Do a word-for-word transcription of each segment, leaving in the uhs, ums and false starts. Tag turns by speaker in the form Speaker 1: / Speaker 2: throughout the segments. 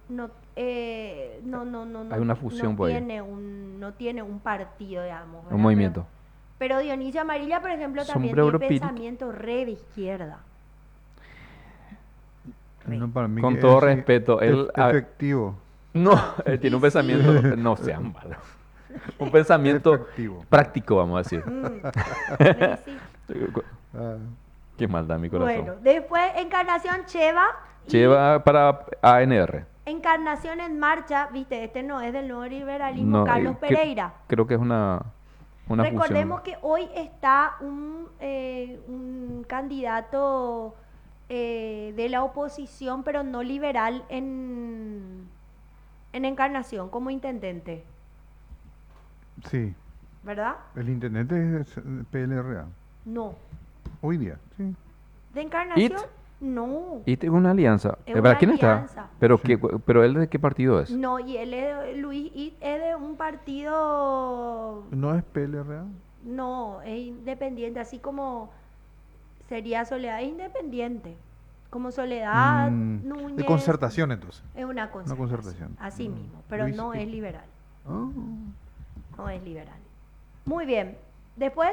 Speaker 1: no, eh, no, no, no,
Speaker 2: Hay
Speaker 1: no,
Speaker 2: una
Speaker 1: no
Speaker 2: fusión por ahí,
Speaker 1: tiene un, no tiene un partido, digamos,
Speaker 2: un
Speaker 1: ¿verdad? Pero,
Speaker 2: movimiento.
Speaker 1: pero Dionisio Amarilla, por ejemplo, también
Speaker 2: Sombrero
Speaker 1: tiene
Speaker 2: Pirito.
Speaker 1: pensamiento re de izquierda. Re.
Speaker 3: No, para mí
Speaker 2: Con
Speaker 3: que
Speaker 2: todo
Speaker 3: es así,
Speaker 2: respeto, él
Speaker 3: ef-
Speaker 2: a-
Speaker 3: efectivo.
Speaker 2: no,
Speaker 1: Ah,
Speaker 2: él tiene
Speaker 1: y
Speaker 2: un pensamiento,
Speaker 1: sí.
Speaker 2: no sean malos, un pensamiento
Speaker 3: Efectivo.
Speaker 2: práctico, vamos a decir.
Speaker 1: Mm, y sí.
Speaker 3: Ah,
Speaker 2: Qué maldad mi corazón.
Speaker 1: Bueno, después Encarnación Cheva y
Speaker 2: Lleva para A N R.
Speaker 1: Encarnación en Marcha, viste, este no es del nuevo liberalismo,
Speaker 2: No,
Speaker 1: Carlos
Speaker 2: eh, cre-
Speaker 1: Pereira.
Speaker 2: creo que es una, una
Speaker 1: Recordemos
Speaker 2: fusión.
Speaker 1: que hoy está un, eh, un candidato eh, de la oposición, pero no liberal, en, en Encarnación como intendente,
Speaker 3: sí,
Speaker 1: ¿verdad?
Speaker 3: el intendente es P L R A.
Speaker 1: No.
Speaker 3: Hoy día, sí.
Speaker 1: ¿De
Speaker 2: IT,
Speaker 1: Encarnación? No.
Speaker 2: IT es una alianza.
Speaker 1: Es
Speaker 2: Eh, ¿Para
Speaker 1: una
Speaker 2: quién está?
Speaker 1: alianza.
Speaker 2: Pero,
Speaker 3: Sí.
Speaker 2: qué, pero él de qué partido es.
Speaker 1: No, y él es, Luis It es de un partido,
Speaker 3: ¿No es P L R A?
Speaker 1: no, es independiente, así como sería Soledad, es independiente. Como Soledad
Speaker 3: Mm,
Speaker 1: Núñez.
Speaker 3: de concertación entonces.
Speaker 1: Es una concertación,
Speaker 3: concertación.
Speaker 1: así
Speaker 3: Mm,
Speaker 1: mismo, pero
Speaker 3: Luis
Speaker 1: no
Speaker 3: It.
Speaker 1: es liberal,
Speaker 3: Ah,
Speaker 1: no es liberal. Muy bien, después,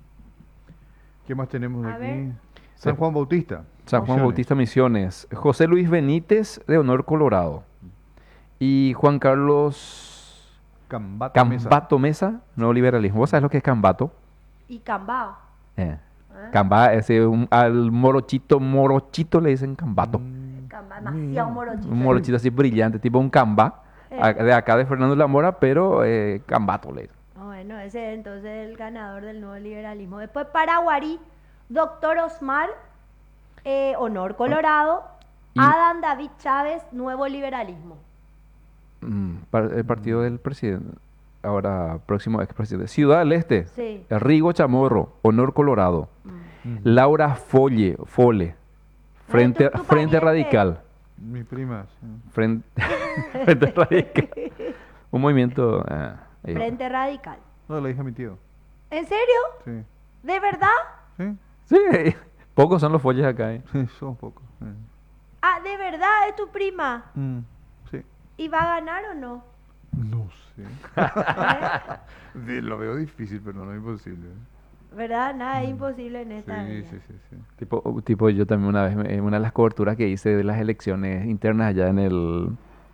Speaker 3: ¿qué más tenemos de
Speaker 1: A
Speaker 3: aquí?
Speaker 1: ver.
Speaker 3: San Juan Bautista.
Speaker 2: San Juan
Speaker 3: Misiones.
Speaker 2: Bautista Misiones. José Luis Benítez, de Honor Colorado. Y Juan Carlos
Speaker 3: Cambato Mesa.
Speaker 2: Cambato Mesa, Nuevo Liberalismo. ¿Vos sabés lo que es Cambato?
Speaker 1: y Cambao.
Speaker 2: Eh.
Speaker 1: ¿eh?
Speaker 2: Camba, ese, un- al morochito, morochito le dicen Cambato.
Speaker 3: Mm,
Speaker 1: Camba, demasiado
Speaker 3: mm.
Speaker 1: morochito.
Speaker 2: Un morochito así brillante, tipo un Camba.
Speaker 1: Eh.
Speaker 2: a- De acá de Fernando Lamora, pero eh, Cambato le dicen.
Speaker 1: Bueno, ese es entonces el ganador del nuevo liberalismo. Después Paraguarí, Doctor Osmar, eh, Honor Colorado,
Speaker 2: Y-
Speaker 1: Adán David Chávez, Nuevo Liberalismo.
Speaker 2: Mm, par- el partido del presidente, ahora próximo expresidente. Ciudad del Este,
Speaker 1: Sí.
Speaker 2: Rigo Chamorro, Honor Colorado.
Speaker 1: Mm.
Speaker 3: Mm.
Speaker 2: Laura Folle, Fole, Frente,
Speaker 1: tu- tu
Speaker 2: Frente
Speaker 1: pariente.
Speaker 2: Radical.
Speaker 3: Mi prima. sí.
Speaker 2: Frente, Frente Radical. Un movimiento. ah, eh,
Speaker 1: Frente Radical.
Speaker 3: No, la hija de mi tío.
Speaker 1: ¿En serio?
Speaker 3: Sí.
Speaker 1: ¿De verdad?
Speaker 3: Sí,
Speaker 2: Sí, pocos son los folles acá. eh.
Speaker 3: sí, son pocos. sí.
Speaker 1: Ah, ¿de verdad es tu prima?
Speaker 3: Mm, sí.
Speaker 1: ¿Y va a ganar o no?
Speaker 3: No sé.
Speaker 1: ¿Eh?
Speaker 3: Sí, lo veo difícil, pero no es imposible.
Speaker 1: ¿Verdad? Nada es imposible en esta
Speaker 3: Sí,
Speaker 1: vida.
Speaker 3: sí, sí, sí.
Speaker 2: Tipo, tipo, yo también una vez, en una de las coberturas que hice de las elecciones internas allá en el.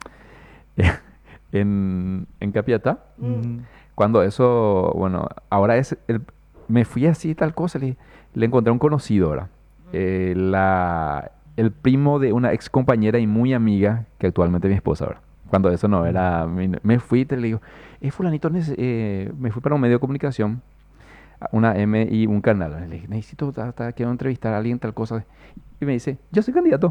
Speaker 2: en, en Capiatá.
Speaker 1: Mm.
Speaker 3: Ujú.
Speaker 2: Cuando eso, bueno, ahora es, el- me fui así tal cosa, le, le encontré a un conocido ahora. Eh, la, el primo de una ex compañera y muy amiga, que actualmente es mi esposa ahora. Cuando eso no era, mi- me fui y te le digo, eh, fulanito, nece- eh, me fui para un medio de comunicación, a una M y un canal. Le dije, necesito, ta- ta- quiero entrevistar a alguien, tal cosa. Y me dice, yo soy candidato.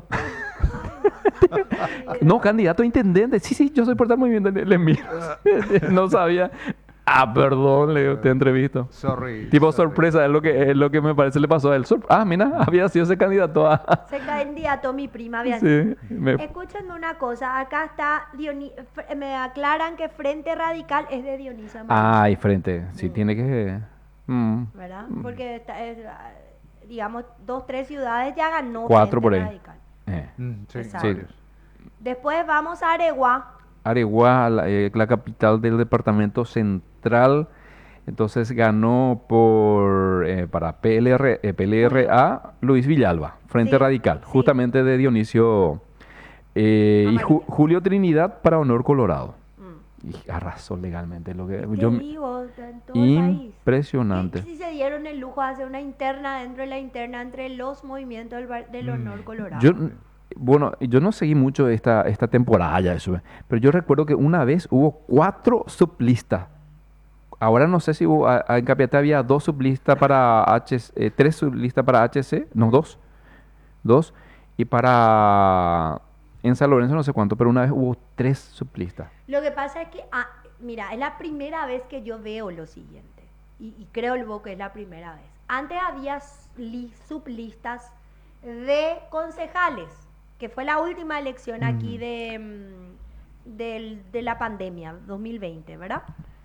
Speaker 2: No, candidato a intendente. Sí, sí, yo soy por tal movimiento. Le le miro. No sabía. Ah, perdón, le digo, te entrevisto.
Speaker 3: Sorry.
Speaker 2: Tipo
Speaker 3: sorry.
Speaker 2: sorpresa, es lo que, es lo que me parece le pasó a él. Sor- ah, mira, había sido ese candidato a...
Speaker 1: Se candidató mi prima, había sido.
Speaker 2: Sí, me-
Speaker 1: Escúchenme una cosa, acá está, Dioni- Fr- me aclaran que Frente Radical es de Dionisio Amarilla,
Speaker 2: Ay, frente. Sí,
Speaker 1: Mm.
Speaker 2: tiene que... mm,
Speaker 1: ¿verdad? Porque, está- es, ah, digamos, dos, tres ciudades ya ganó
Speaker 2: Cuatro
Speaker 1: Frente
Speaker 2: por ahí.
Speaker 1: Radical.
Speaker 2: eh.
Speaker 3: Mm, sí,
Speaker 1: Exacto.
Speaker 3: varios.
Speaker 1: Después vamos a Areguá.
Speaker 2: Areguá, la, eh, la capital del departamento central. Entonces ganó por eh, para P L R, eh, P L R A Luis Villalba, Frente
Speaker 1: Sí,
Speaker 2: Radical,
Speaker 1: sí.
Speaker 2: justamente de Dionisio eh, y Ju-
Speaker 1: Amarilla.
Speaker 2: Julio Trinidad para Honor Colorado.
Speaker 1: Mm.
Speaker 2: Y arrasó legalmente lo que
Speaker 1: Te
Speaker 2: yo
Speaker 1: digo, en todo el país.
Speaker 2: impresionante.
Speaker 1: Y si se dieron el lujo de hacer una interna dentro de la interna entre los movimientos del, bar- del
Speaker 3: Mm.
Speaker 1: honor colorado.
Speaker 2: Yo, bueno, yo no seguí mucho esta, esta temporada ya eso, eh, pero yo recuerdo que una vez hubo cuatro sublistas. Ahora no sé si hubo, a- a- en Capiatá había dos sublistas para H, eh, tres sublistas para H C, no, dos, dos, y para, en San Lorenzo no sé cuánto, pero una vez hubo tres sublistas.
Speaker 1: Lo que pasa es que, ah, mira, es la primera vez que yo veo lo siguiente, y, y creo luego que es la primera vez. Antes había s- li- sublistas de concejales, que fue la última elección aquí
Speaker 3: Ujú.
Speaker 1: de, mm, del- de la pandemia, dos mil veinte, ¿verdad?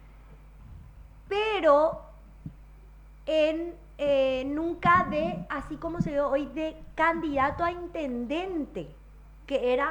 Speaker 1: Pero en, eh, nunca de, así como se ve hoy, de candidato a intendente, que era